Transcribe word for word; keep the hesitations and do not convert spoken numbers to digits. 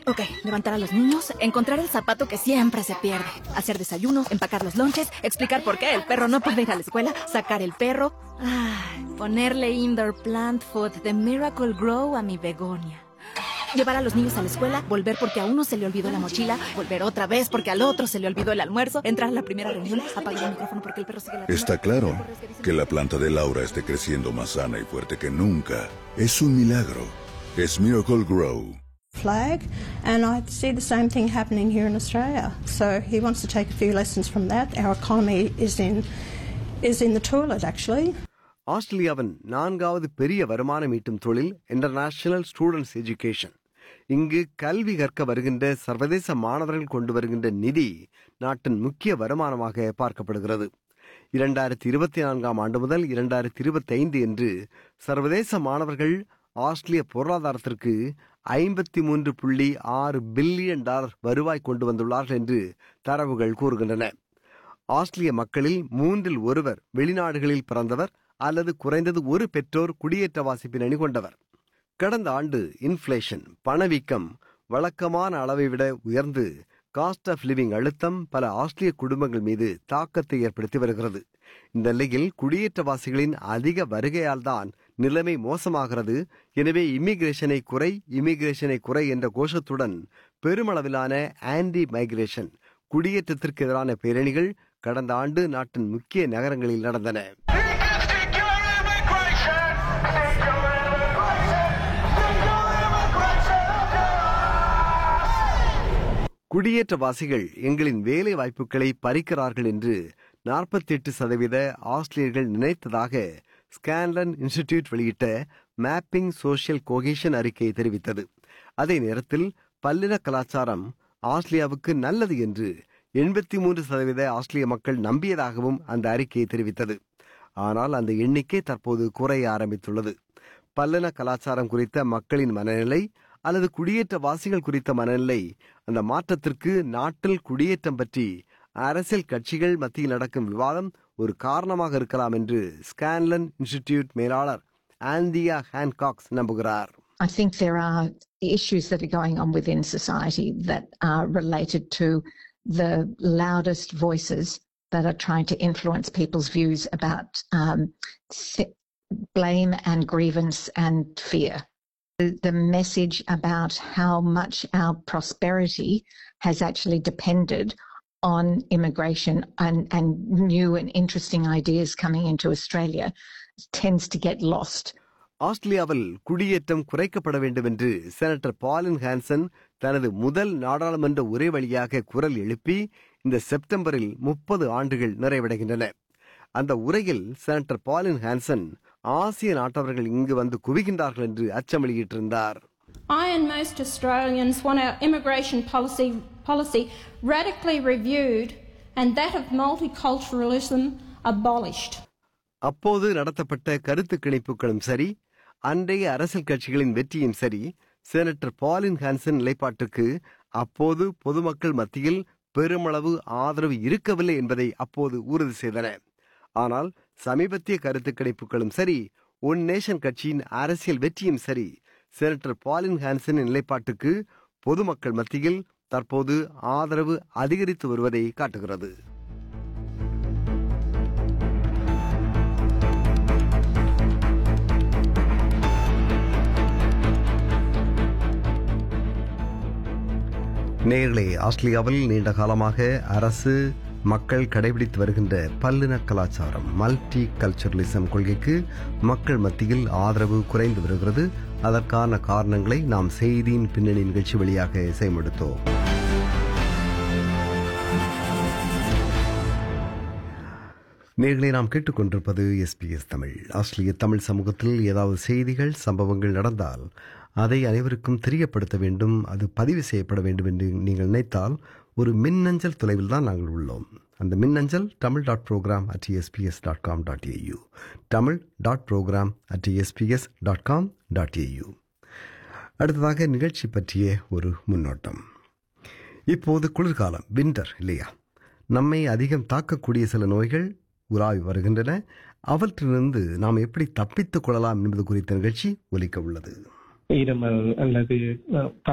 Ok, levantar a los niños, encontrar el zapato que siempre se pierde, hacer desayuno, empacar los lonches, explicar por qué el perro no puede ir a la escuela, sacar el perro, ay, ponerle indoor plant food de Miracle Grow a mi begonia. Llevar a los niños a la escuela, volver porque a uno se le olvidó la mochila, volver otra vez porque al otro se le olvidó el almuerzo, entrar a la primera reunión, apagar el micrófono porque el perro sigue la... Está claro que la planta de Laura esté creciendo más sana y fuerte que nunca. Es un milagro. Es Miracle Grow. Flag, and I see the same thing happening here in Australia. So he wants to take a few lessons from that. Our economy is in is in the toilet actually. ஆஸ்திரேலியாவின் நான்காவது பெரிய வருமானம் ஈட்டும் தொழில் international students education. இங்கு கல்வி கற்க வருகின்ற சர்வதேச மாணவர்கள் கொண்டு வருகின்ற நிதி நாட்டின் முக்கிய வருமானமாக பார்க்கப்படுகிறது. இரண்டாயிரத்தி இருபத்தி நான்காம் ஆண்டு முதல் இரண்டாயிரத்தி இருபத்தி ஐந்து என்று சர்வதேச மாணவர்கள் ஆஸ்திரேலிய பொருளாதாரத்திற்கு ஐம்பத்தி மூன்று புள்ளி ஆறு பில்லியன் டாலர் வருவாய் கொண்டு வந்துள்ளார்கள் என்று தரவுகள் கூறுகின்றன. ஆஸ்திரேலிய மக்களில் மூன்றில் ஒருவர் வெளிநாடுகளில் பிறந்தவர் அல்லது குறைந்தது ஒரு பெற்றோர் குடியேற்றவாசி பின்னணி கொண்டவர். கடந்த ஆண்டு இன்ஃப்ளேஷன் பணவீக்கம் வழக்கமான அளவை விட உயர்ந்து காஸ்ட் ஆஃப் லிவிங் அழுத்தம் பல ஆஸ்திரேலிய குடும்பங்கள் மீது தாக்கத்தை ஏற்படுத்தி வருகிறது. இந்த நிலையில் குடியேற்றவாசிகளின் அதிக வருகையால் தான் நிலைமை மோசமாகிறது. எனவே இமிகிரேஷனை குறை இமிகிரேஷனை குறை என்ற கோஷத்துடன் பெருமளவிலான ஆன்டி மைக்ரேஷன் குடியேற்றத்திற்கு எதிரான பேரணிகள் கடந்த ஆண்டு நாட்டின் முக்கிய நகரங்களில் நடந்தன. குடியேற்றவாசிகள் எங்களின் வேலை வாய்ப்புகளை பறிக்கிறார்கள் என்று நாற்பத்தி எட்டு சதவீத ஆஸ்திரேலியர்கள் நினைத்ததாக ஸ்கான்லன் இன்ஸ்டிடியூட் வெளியிட்ட மேப்பிங் சோசியல் கோஹெஷன் அறிக்கை தெரிவித்தது. அதே நேரத்தில் பல்லின கலாச்சாரம் ஆஸ்திரேலியாவுக்கு நல்லது என்று எண்பத்தி மூன்று சதவீத ஆஸ்திரேலிய மக்கள் நம்பியதாகவும் அந்த அறிக்கை தெரிவித்தது. ஆனால் அந்த எண்ணிக்கை தற்போது குறைய ஆரம்பித்துள்ளது. பல்லின கலாச்சாரம் குறித்த மக்களின் மனநிலை அல்லது குடியேற்றவாசிகள் குறித்த மனநிலை அந்த மாற்றத்திற்கு நாட்டில் குடியேற்றம் பற்றி அரசியல் கட்சிகள் மத்தியில் நடக்கும் விவாதம் ஒரு காரணமாக இருக்கலாம் என்று ஸ்கான்லன் இன்ஸ்டிடியூட் மேலாளர் ஆந்தியா ஹான்காக்ஸ் நம்புகிறார். I think there are issues that are going on within society that are related to the loudest voices that are trying to influence people's views about um, blame and grievance and fear. The message about how much our prosperity has actually depended on immigration and, and new and interesting ideas coming into Australia tends to get lost. ஆஸ்திரேலியாவில் குடியேற்றம் குறைக்கப்பட வேண்டும் என்று senator பாலின் Hanson தனது முதல் நாடாளுமன்ற உரை வழியாக குரல் எழுப்பி இந்த செப்டம்பரில் முப்பது ஆண்டுகள் நிறைவடைகின்றன. அந்த உரையில் செனட்டர் பாலின் ஹான்சன் ஆசிய நாட்டவர்கள் இங்கு வந்து குவிகின்றார்கள் என்று அச்சம் வெளியிட்டிருந்தார். I and most Australians want our immigration policy policy radically reviewed and that of multiculturalism abolished. அப்போது நடத்தப்பட்ட கருத்து கணிப்புகளும் சரி, அன்றைய அரசியல் கட்சிகளின் வெற்றியும் சரி, செனட்டர் பாலின் ஹான்சன் நிலைப்பாட்டுக்கு அப்போது பொதுமக்கள் மத்தியில் பெருமளவு ஆதரவு இருக்கவில்லை என்பதை அப்போது உறுதி செய்தன. ஆனால் சமீபத்திய கருத்து கணிப்புகளும் சரி, ஒன் நேஷன் கட்சியின் அரசியல் வெற்றியும் சரி, செனட்டர் பாலின் ஹான்சனின் நிலைப்பாட்டுக்கு பொதுமக்கள் மத்தியில் தற்போது ஆதரவு அதிகரித்து வருவதை காட்டுகிறது. நேயர்களே, ஆஸ்திரேலியாவில் நீண்ட காலமாக அரசு மக்கள் கடைபிடித்து வருகின்ற பல்லின கலாச்சாரம் மல்டி கல்ச்சரலிசம் கொள்கைக்கு மக்கள் மத்தியில் ஆதரவு குறைந்து வருகிறது. அதற்கான காரணங்களை நாம் செய்தியின் பின்னணி நிகழ்ச்சி வழியாக செய்யமெடுத்தோம். நேர்களை நாம் கேட்டுக்கொண்டிருப்பது எஸ்பிஎஸ் தமிழ். ஆஸ்திரேலிய தமிழ் சமூகத்தில் ஏதாவது செய்திகள் சம்பவங்கள் நடந்தால் அதை அனைவருக்கும் தெரியப்படுத்த வேண்டும், அது பதிவு செய்யப்பட வேண்டும் என்று நீங்கள் நினைத்தால் ஒரு மின்னஞ்சல் தொலைவில் தான் நாங்கள் உள்ளோம். அந்த மின்னஞ்சல் Tamil dot program at SBS dot com dot AU Tamil dot program at SBS dot com dot AU. அடுத்ததாக நிகழ்ச்சி பற்றிய ஒரு முன்னோட்டம். இப்போது குளிர்காலம், வின்டர் இல்லையா? நம்மை அதிகம் தாக்கக்கூடிய சில நோய்கள் உலாவி வருகின்றன. அவற்றிலிருந்து நாம் எப்படி தப்பித்துக் கொள்ளலாம் என்பது குறித்த நிகழ்ச்சி ஒலிக்க உள்ளது. இருமல் அல்லது